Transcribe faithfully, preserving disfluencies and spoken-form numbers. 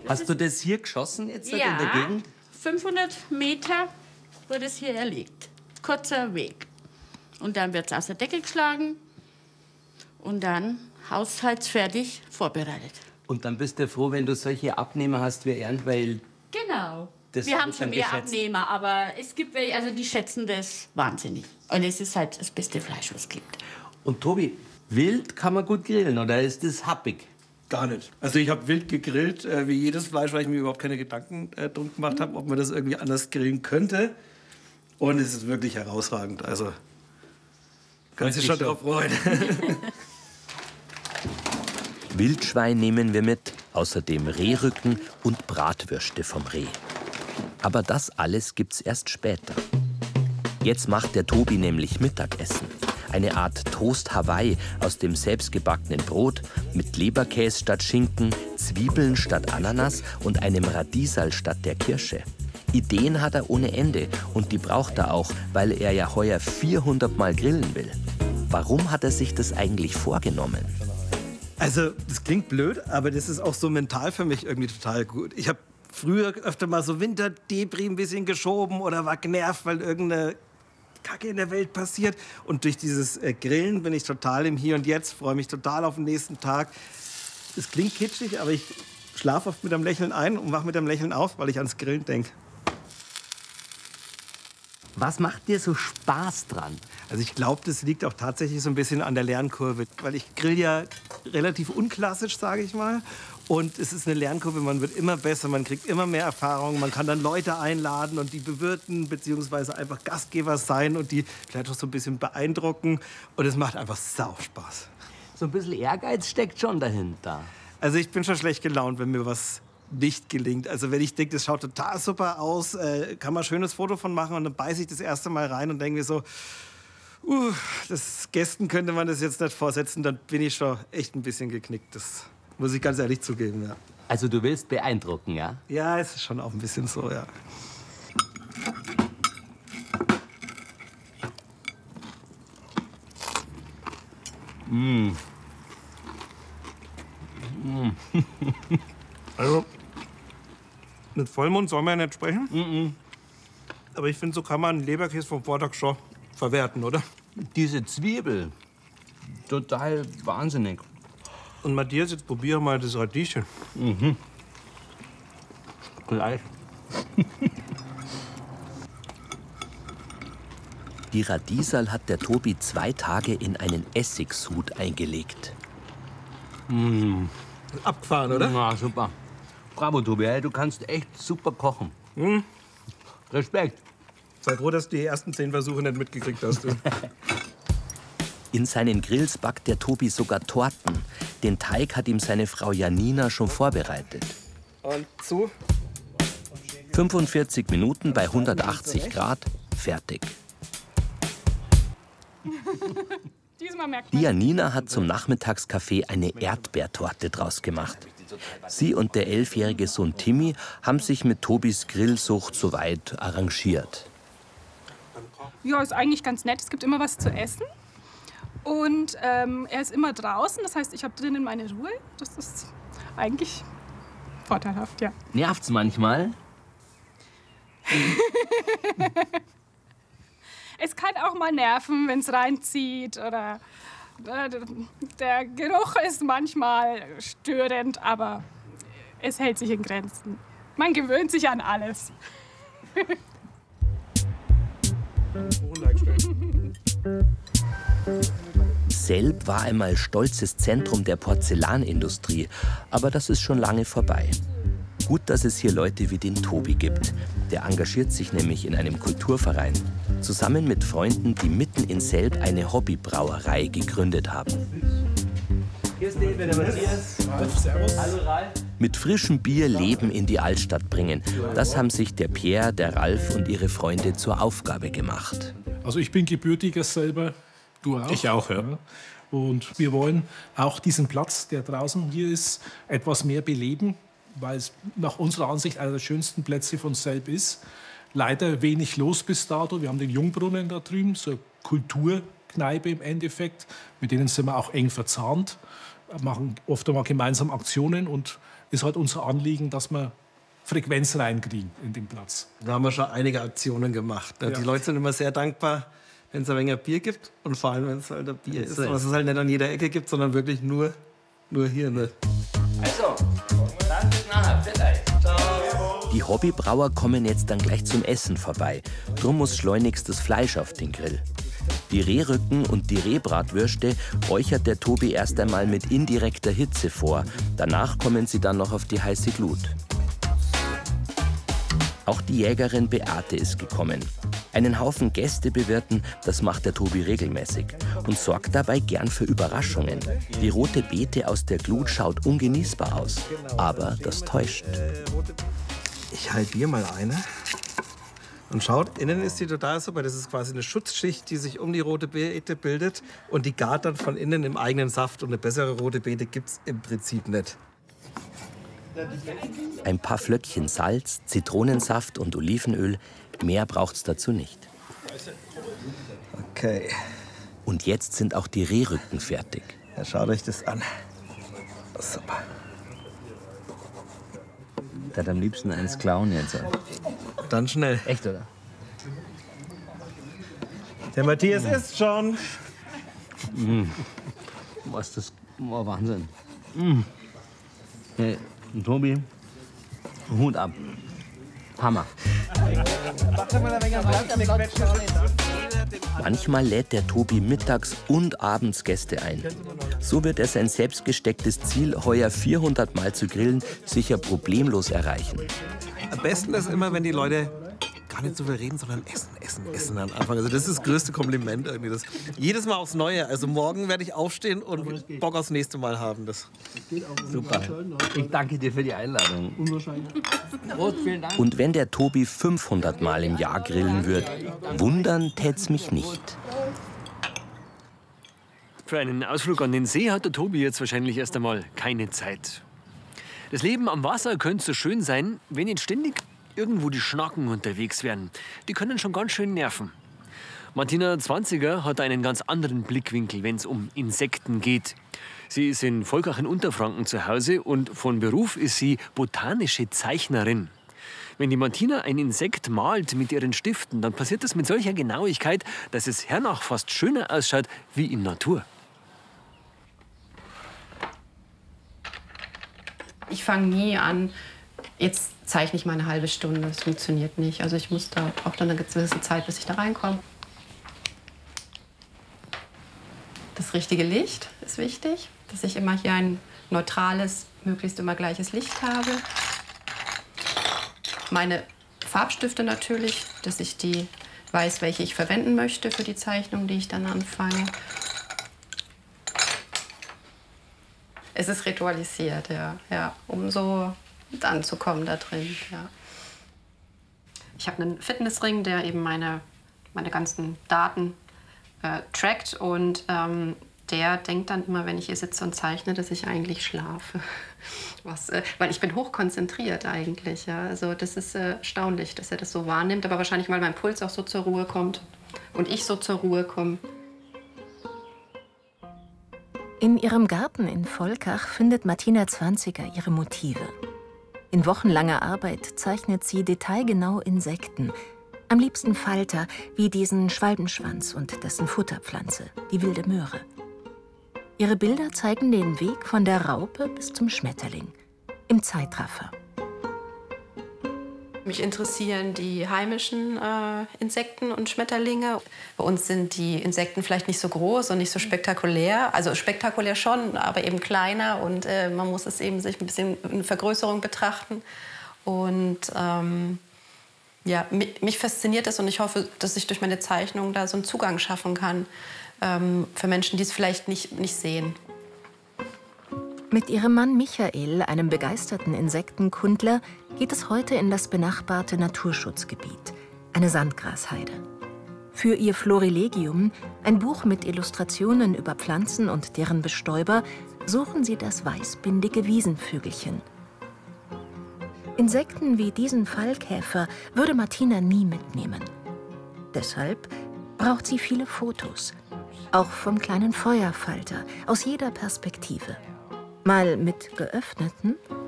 Hast du das hier geschossen jetzt ja, in der Gegend? fünfhundert Meter wurde es hier erlegt. Kurzer Weg. Und dann wird es aus der Decke geschlagen und dann haushaltsfertig vorbereitet. Und dann bist du froh, wenn du solche Abnehmer hast wie Ernst, weil... Genau. Das Wir haben wird schon dann mehr geschätzt. Abnehmer, aber es gibt welche, also die schätzen das wahnsinnig. Und es ist halt das beste Fleisch, was es gibt. Und Tobi, Wild kann man gut grillen, oder ist das happig? Gar nicht. Also ich habe wild gegrillt, äh, wie jedes Fleisch, weil ich mir überhaupt keine Gedanken äh, drum gemacht habe, ob man das irgendwie anders grillen könnte. Und es ist wirklich herausragend. Also kannst du dich schon drauf freuen. Wildschwein nehmen wir mit, außerdem Rehrücken und Bratwürste vom Reh. Aber das alles gibt's erst später. Jetzt macht der Tobi nämlich Mittagessen. Eine Art Toast Hawaii aus dem selbstgebackenen Brot mit Leberkäse statt Schinken, Zwiebeln statt Ananas und einem Radiesal statt der Kirsche. Ideen hat er ohne Ende und die braucht er auch, weil er ja heuer vierhundert Mal grillen will. Warum hat er sich das eigentlich vorgenommen? Also, das klingt blöd, aber das ist auch so mental für mich irgendwie total gut. Ich habe früher öfter mal so Winterdebris ein bisschen geschoben oder war genervt, weil irgendeine Kacke in der Welt passiert. Und durch dieses äh, Grillen bin ich total im Hier und Jetzt, freue mich total auf den nächsten Tag. Es klingt kitschig, aber ich schlafe oft mit einem Lächeln ein und wache mit einem Lächeln auf, weil ich ans Grillen denke. Was macht dir so Spaß dran? Also ich glaube, das liegt auch tatsächlich so ein bisschen an der Lernkurve. Weil ich grill ja relativ unklassisch, sage ich mal. Und es ist eine Lernkurve, man wird immer besser, man kriegt immer mehr Erfahrung. Man kann dann Leute einladen und die bewirten, beziehungsweise einfach Gastgeber sein und die vielleicht auch so ein bisschen beeindrucken. Und es macht einfach sau Spaß. So ein bisschen Ehrgeiz steckt schon dahinter. Also ich bin schon schlecht gelaunt, wenn mir was nicht gelingt. Also wenn ich denke, das schaut total super aus, äh, kann man ein schönes Foto von machen und dann beiße ich das erste Mal rein und denke mir so, uh, das Gästen könnte man das jetzt nicht vorsetzen, dann bin ich schon echt ein bisschen geknickt. Das muss ich ganz ehrlich zugeben, ja. Also du willst beeindrucken, ja? Ja, es ist schon auch ein bisschen so, ja. Mm. Mm. Also, mit Vollmond soll man ja nicht sprechen. Mm-mm. Aber ich finde, so kann man einen Leberkäse vom Vortag schon verwerten, oder? Diese Zwiebel, total wahnsinnig. Und Matthias, jetzt probiere mal das Radieschen. Mhm. Gleich. Die Radiesal hat der Tobi zwei Tage in einen Essigsud eingelegt. Mm. Abgefahren, oder? Ja, super. Bravo, Tobi, hey, du kannst echt super kochen. Mhm. Respekt. Sei froh, dass du die ersten zehn Versuche nicht mitgekriegt hast. In seinen Grills backt der Tobi sogar Torten. Den Teig hat ihm seine Frau Janina schon vorbereitet. Und zu? fünfundvierzig Minuten bei hundertachtzig Grad, fertig. Die Janina hat zum Nachmittagskaffee eine Erdbeertorte draus gemacht. Sie und der elfjährige Sohn Timmy haben sich mit Tobis Grillsucht soweit arrangiert. Ja, ist eigentlich ganz nett. Es gibt immer was zu essen. Und ähm, er ist immer draußen. Das heißt, ich habe drinnen meine Ruhe. Das ist eigentlich vorteilhaft, ja. Nervt's manchmal? Es kann auch mal nerven, wenn es reinzieht. Oder äh, der Geruch ist manchmal störend, aber es hält sich in Grenzen. Man gewöhnt sich an alles. Selb war einmal stolzes Zentrum der Porzellanindustrie, aber das ist schon lange vorbei. Gut, dass es hier Leute wie den Tobi gibt. Der engagiert sich nämlich in einem Kulturverein. Zusammen mit Freunden, die mitten in Selb eine Hobbybrauerei gegründet haben. Hier ist der Matthias. Servus. Hallo Ralf. Mit frischem Bier Leben in die Altstadt bringen. Das haben sich der Pierre, der Ralf und ihre Freunde zur Aufgabe gemacht. Also ich bin gebürtiger selber. Du auch? Ich auch, ja. Und wir wollen auch diesen Platz, der draußen hier ist, etwas mehr beleben, weil es nach unserer Ansicht einer der schönsten Plätze von Selb ist. Leider wenig los bis dato. Wir haben den Jungbrunnen da drüben, so eine Kulturkneipe im Endeffekt. Mit denen sind wir auch eng verzahnt, machen oft einmal gemeinsam Aktionen und ist halt unser Anliegen, dass wir Frequenz reinkriegen in den Platz. Da haben wir schon einige Aktionen gemacht. Ne? Ja. Die Leute sind immer sehr dankbar, wenn es ein wenig Bier gibt und vor allem, wenn es halt ein Bier ist, was es halt nicht an jeder Ecke gibt, sondern wirklich nur, nur hier. Ne? Also, dann bis nachher. Ciao. Die Hobbybrauer kommen jetzt dann gleich zum Essen vorbei. Drum muss schleunigst das Fleisch auf den Grill. Die Rehrücken und die Rehbratwürste räuchert der Tobi erst einmal mit indirekter Hitze vor. Danach kommen sie dann noch auf die heiße Glut. Auch die Jägerin Beate ist gekommen. Einen Haufen Gäste bewirten, das macht der Tobi regelmäßig und sorgt dabei gern für Überraschungen. Die rote Beete aus der Glut schaut ungenießbar aus, aber das täuscht. Ich halbiere mal eine. Und schaut, innen ist die total super. Das ist quasi eine Schutzschicht, die sich um die rote Beete bildet. Und die gart dann von innen im eigenen Saft. Und eine bessere rote Beete gibt es im Prinzip nicht. Ein paar Flöckchen Salz, Zitronensaft und Olivenöl. Mehr braucht's dazu nicht. Okay. Und jetzt sind auch die Rehrücken fertig. Ja, schaut euch das an. Super. Der hat am liebsten eins klauen jetzt. Dann schnell. Echt, oder? Der Matthias isst schon. Mm. Was das? Oh, Wahnsinn. Mm. Hey, Tobi, Hut ab. Hammer. Manchmal lädt der Tobi mittags und abends Gäste ein. So wird er sein selbstgestecktes Ziel, heuer vierhundert Mal zu grillen, sicher problemlos erreichen. Am besten ist immer, wenn die Leute gar nicht so viel reden, sondern essen, essen, essen am Anfang. Also das ist das größte Kompliment irgendwie. Das, jedes Mal aufs Neue. Also morgen werde ich aufstehen und Bock aufs nächste Mal haben. Das. Super. Ich danke dir für die Einladung. Rot, vielen Dank. Und wenn der Tobi fünfhundert Mal im Jahr grillen wird, wundern tät's mich nicht. Für einen Ausflug an den See hat der Tobi jetzt wahrscheinlich erst einmal keine Zeit. Das Leben am Wasser könnte so schön sein, wenn nicht ständig irgendwo die Schnacken unterwegs wären. Die können schon ganz schön nerven. Martina Zwanziger hat einen ganz anderen Blickwinkel, wenn es um Insekten geht. Sie ist in Volkach in Unterfranken zu Hause und von Beruf ist sie botanische Zeichnerin. Wenn die Martina ein Insekt malt mit ihren Stiften, dann passiert das mit solcher Genauigkeit, dass es hernach fast schöner ausschaut wie in Natur. Ich fange nie an, jetzt zeichne ich mal eine halbe Stunde. Das funktioniert nicht. Also ich muss da auch dann eine gewisse Zeit, bis ich da reinkomme. Das richtige Licht ist wichtig, dass ich immer hier ein neutrales, möglichst immer gleiches Licht habe. Meine Farbstifte natürlich, dass ich die weiß, welche ich verwenden möchte für die Zeichnung, die ich dann anfange. Es ist ritualisiert, ja, ja, um so anzukommen da drin. Ja. Ich habe einen Fitnessring, der eben meine, meine ganzen Daten äh, trackt. Und ähm, der denkt dann immer, wenn ich hier sitze und zeichne, dass ich eigentlich schlafe. Was, äh, weil ich bin hochkonzentriert eigentlich. Ja. Also das ist äh, erstaunlich, dass er das so wahrnimmt. Aber wahrscheinlich, weil mein Puls auch so zur Ruhe kommt und ich so zur Ruhe komme. In ihrem Garten in Volkach findet Martina Zwanziger ihre Motive. In wochenlanger Arbeit zeichnet sie detailgenau Insekten. Am liebsten Falter, wie diesen Schwalbenschwanz und dessen Futterpflanze, die wilde Möhre. Ihre Bilder zeigen den Weg von der Raupe bis zum Schmetterling, im Zeitraffer. Mich interessieren die heimischen äh, Insekten und Schmetterlinge. Bei uns sind die Insekten vielleicht nicht so groß und nicht so spektakulär. Also spektakulär schon, aber eben kleiner. Und äh, man muss es eben sich ein bisschen in Vergrößerung betrachten. Und ähm, ja, mich, mich fasziniert das und ich hoffe, dass ich durch meine Zeichnung da so einen Zugang schaffen kann ähm, für Menschen, die es vielleicht nicht, nicht sehen. Mit ihrem Mann Michael, einem begeisterten Insektenkundler, geht es heute in das benachbarte Naturschutzgebiet, eine Sandgrasheide. Für ihr Florilegium, ein Buch mit Illustrationen über Pflanzen und deren Bestäuber, suchen sie das weißbindige Wiesenvögelchen. Insekten wie diesen Fallkäfer würde Martina nie mitnehmen. Deshalb braucht sie viele Fotos, auch vom kleinen Feuerfalter, aus jeder Perspektive. Mal mit geöffneten,